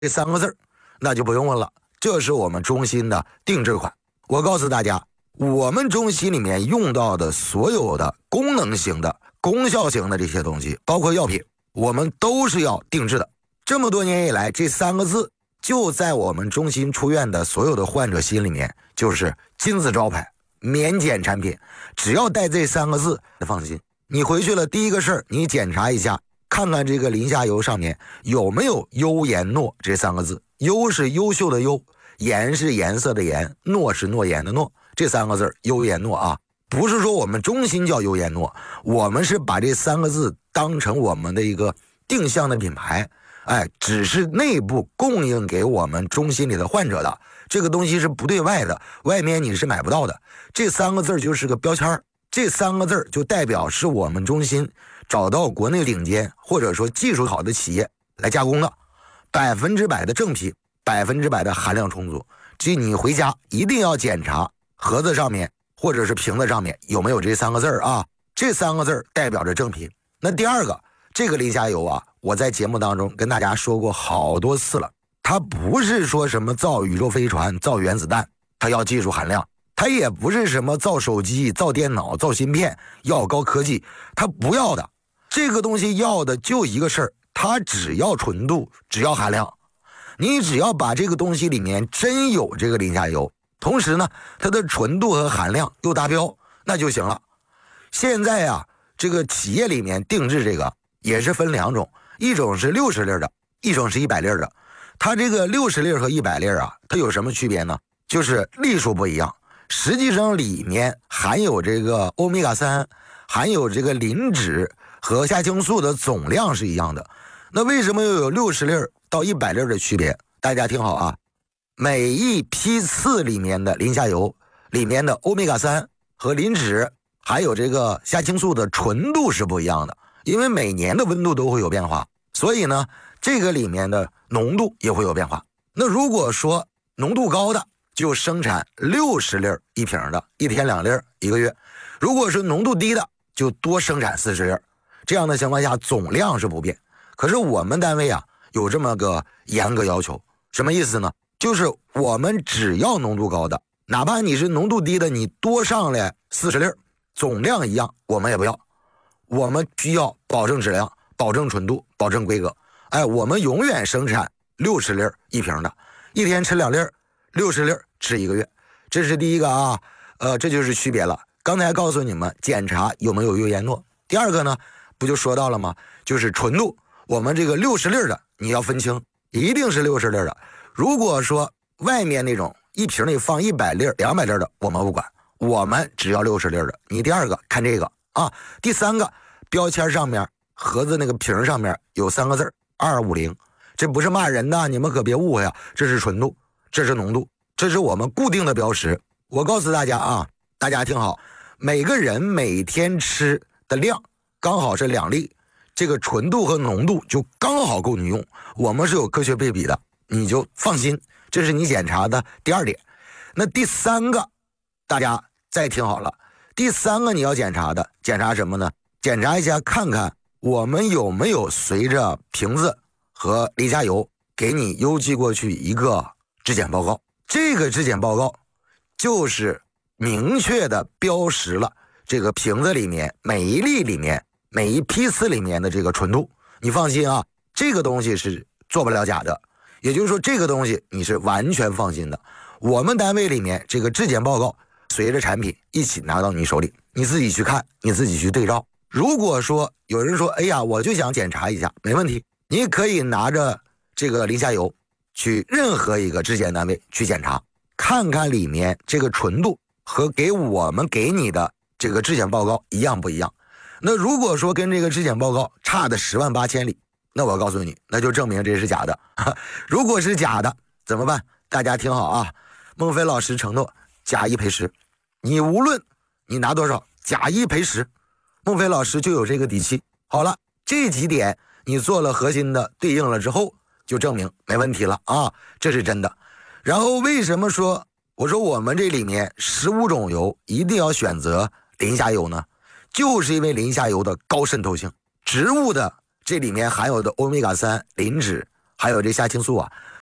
这3个字那就不用问了，这是我们中心的定制款。我告诉大家，我们中心里面用到的所有的功能型的、功效型的这些东西，包括药品，我们都是要定制的。这么多年以来，这3个字就在我们中心出院的所有的患者心里面就是金字招牌，免检产品。只要带这3个字，放心。你回去了，第一个事儿，你检查一下，看看这个临下游上面有没有优颜诺这3个字。优是优秀的优，颜是颜色的颜，诺是诺言的诺，这3个字优颜诺啊。不是说我们中心叫优颜诺，我们是把这3个字当成我们的一个定向的品牌，只是内部供应给我们中心里的患者的，这个东西是不对外的，外面你是买不到的。这3个字就是个标签，这3个字就代表是我们中心找到国内顶尖或者说技术好的企业来加工的，100%的正品，100%的含量充足。这你回家一定要检查盒子上面或者是瓶子上面有没有这3个字啊，这3个字代表着正品。那第二个，这个临下游啊，我在节目当中跟大家说过好多次了，它不是说什么造宇宙飞船、造原子弹，它要技术含量；它也不是什么造手机、造电脑、造芯片，要高科技，它不要的。这个东西要的就一个事儿，它只要纯度，只要含量。你只要把这个东西里面真有这个临下游，同时呢，它的纯度和含量又达标，那就行了。现在啊，这个企业里面定制这个也是分2种，一种是60粒的，一种是100粒的。它这个60粒和100粒啊，它有什么区别呢？就是粒数不一样，实际上里面含有这个欧米伽3，含有这个磷脂和虾青素的总量是一样的。那为什么又有60粒到100粒的区别？大家听好啊，每一批次里面的临下游里面的欧米伽3和磷脂还有这个虾青素的纯度是不一样的，因为每年的温度都会有变化，所以呢，这个里面的浓度也会有变化。那如果说浓度高的，就生产60粒一瓶的，1天2粒1个月；如果是浓度低的，就多生产40粒。这样的情况下，总量是不变。可是我们单位啊，有这么个严格要求，什么意思呢？就是我们只要浓度高的，哪怕你是浓度低的，你多上来40粒，总量一样，我们也不要。我们需要保证质量，保证纯度，保证规格。我们永远生产60粒一瓶的，1天吃2粒，60粒吃1个月。这是第一个啊，这就是区别了。刚才告诉你们检查有没有优颜诺。第二个呢，不就说到了吗？就是纯度。我们这个60粒的你要分清，一定是60粒的。如果说外面那种一瓶里放100粒、200粒的，我们不管，我们只要60粒的。你第二个看这个啊，第三个标签上面盒子那个瓶上面有3个字250，这不是骂人的，你们可别误会啊，这是纯度，这是浓度，这是我们固定的标识。我告诉大家啊，大家听好，每个人每天吃的量刚好是2粒。这个纯度和浓度就刚好够你用，我们是有科学配比的，你就放心。这是你检查的第2点。那第3个，大家再听好了，第3个你要检查的，检查什么呢？检查一下看看我们有没有随着瓶子和临下游给你邮寄过去一个质检报告。这个质检报告就是明确的标识了这个瓶子里面每一粒里面每一批次里面的这个纯度。你放心啊，这个东西是做不了假的，也就是说这个东西你是完全放心的。我们单位里面这个质检报告随着产品一起拿到你手里，你自己去看，你自己去对照。如果说有人说哎呀我就想检查一下，没问题，你可以拿着这个临下游去任何一个质检单位去检查，看看里面这个纯度和给我们给你的这个质检报告一样不一样。那如果说跟这个质检报告差的10万8千里，那我告诉你，那就证明这是假的。如果是假的怎么办？大家听好啊，孟非老师承诺假1赔10，你无论你拿多少，假1赔10，孟非老师就有这个底气。好了，这几点你做了核心的对应了之后，就证明没问题了啊，这是真的。然后为什么说我说我们这里面15种油一定要选择磷虾油呢？就是因为磷虾油的高渗透性，植物的这里面含有的欧米伽3、磷脂还有这虾青素啊，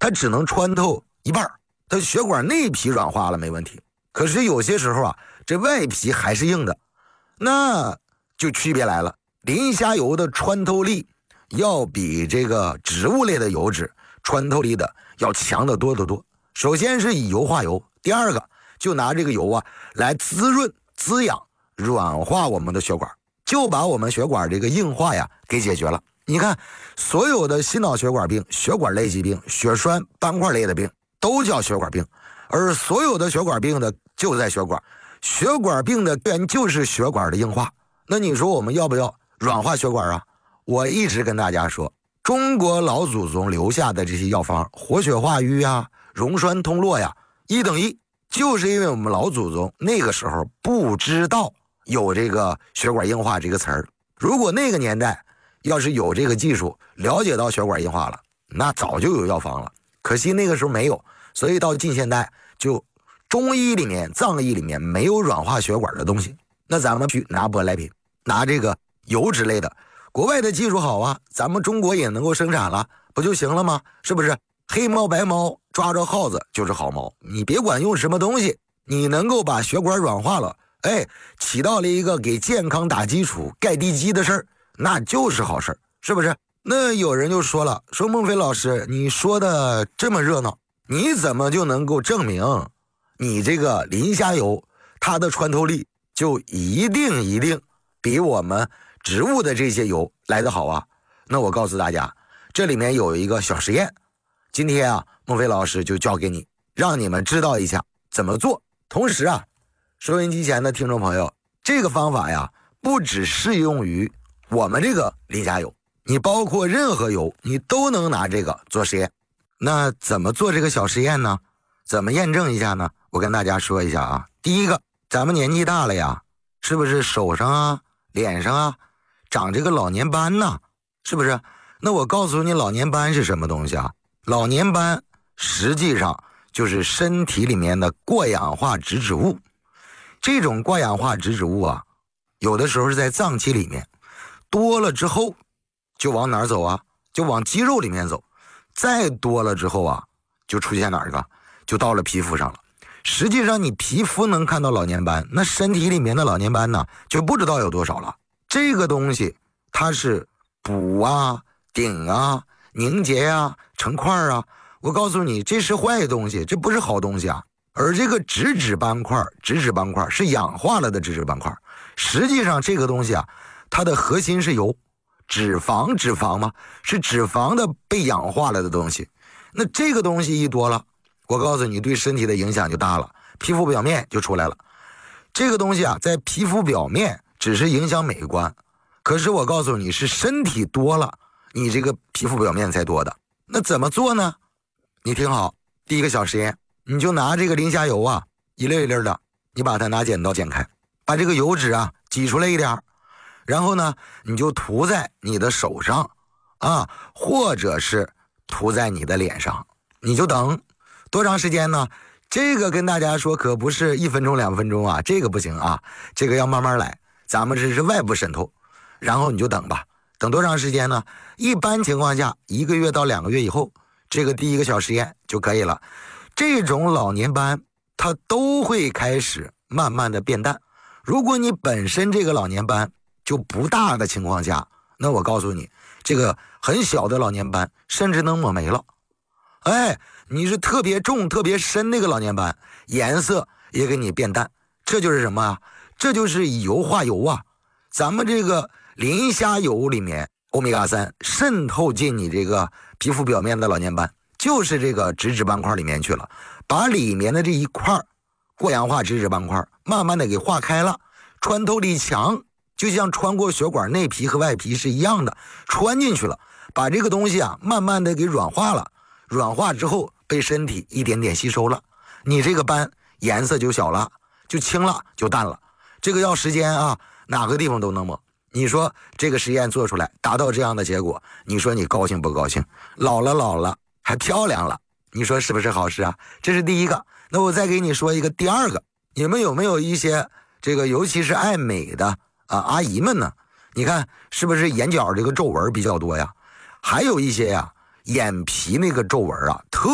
它只能穿透一半，它血管内皮软化了没问题，可是有些时候啊，这外皮还是硬的，那就区别来了。磷虾油的穿透力要比这个植物类的油脂穿透力的要强得多得多。首先是以油化油，第二个就拿这个油啊来滋润、滋养、软化我们的血管，就把我们血管这个硬化呀给解决了。你看，所有的心脑血管病、血管类疾病、血栓斑块类的病都叫血管病，而所有的血管病的就在血管，血管病的根源就是血管的硬化。那你说我们要不要软化血管啊？我一直跟大家说，中国老祖宗留下的这些药方，活血化瘀啊、溶栓通络呀，1等1，就是因为我们老祖宗那个时候不知道有这个血管硬化这个词儿。如果那个年代要是有这个技术，了解到血管硬化了，那早就有药方了。可惜那个时候没有，所以到近现代就中医里面、藏医里面没有软化血管的东西。那咱们去拿舶来品，拿这个油之类的，国外的技术好啊，咱们中国也能够生产了，不就行了吗？是不是？黑猫白猫抓着耗子就是好猫，你别管用什么东西，你能够把血管软化了，起到了一个给健康打基础、盖地基的事儿，那就是好事儿，是不是？那有人就说了，说孟非老师，你说的这么热闹，你怎么就能够证明你这个磷虾油它的穿透力就一定比我们植物的这些油来得好啊？那我告诉大家，这里面有一个小实验，今天啊，孟非老师就教给你，让你们知道一下怎么做。同时啊，收音机前的听众朋友，这个方法呀，不只适用于我们这个磷虾油，你包括任何油，你都能拿这个做实验。那怎么做这个小实验呢？怎么验证一下呢？我跟大家说一下啊。第一个，咱们年纪大了呀，是不是手上啊、脸上啊长这个老年斑呢？是不是？那我告诉你，老年斑是什么东西啊？老年斑实际上就是身体里面的过氧化脂质物。这种过氧化脂质物啊，有的时候是在脏器里面，多了之后就往哪儿走啊？就往肌肉里面走。再多了之后啊，就出现哪儿了？就到了皮肤上了。实际上你皮肤能看到老年斑，那身体里面的老年斑呢，就不知道有多少了。这个东西它是补啊、顶啊、凝结啊、成块啊，我告诉你，这是坏东西，这不是好东西啊。而这个脂质斑块是氧化了的脂质斑块，实际上这个东西啊，它的核心是油，脂肪嘛，是脂肪的被氧化了的东西。那这个东西一多了，我告诉你，对身体的影响就大了，皮肤表面就出来了。这个东西啊，在皮肤表面只是影响美观，可是我告诉你，是身体多了，你这个皮肤表面才多的。那怎么做呢？你听好，第一个小实验，你就拿这个磷虾油啊，一粒一粒的，你把它拿剪刀剪开，把这个油脂啊挤出来一点，然后呢，你就涂在你的手上啊，或者是涂在你的脸上，你就等多长时间呢？这个跟大家说可不是1分钟2分钟啊，这个不行啊，这个要慢慢来，咱们这是外部渗透，然后你就等吧。等多长时间呢？一般情况下1个月到2个月以后，这个第一个小实验就可以了。这种老年斑它都会开始慢慢的变淡。如果你本身这个老年斑就不大的情况下，那我告诉你，这个很小的老年斑甚至能抹没了。你是特别重特别深那个老年斑，颜色也给你变淡，这就是什么啊？这就是以油化油啊。咱们这个磷虾油里面欧米伽3渗透进你这个皮肤表面的老年斑，就是这个脂质斑块里面去了，把里面的这一块过氧化脂质斑块慢慢的给化开了，穿透力强，就像穿过血管内皮和外皮是一样的，穿进去了，把这个东西啊慢慢的给软化了，软化之后被身体一点点吸收了，你这个斑颜色就小了，就轻了，就淡了。这个要时间啊，哪个地方都能抹。你说这个实验做出来达到这样的结果，你说你高兴不高兴？老了还漂亮了，你说是不是好事啊？这是第一个。那我再给你说一个第二个，你们有没有一些这个尤其是爱美的阿姨们呢？你看是不是眼角这个皱纹比较多呀？还有一些呀，眼皮那个皱纹啊特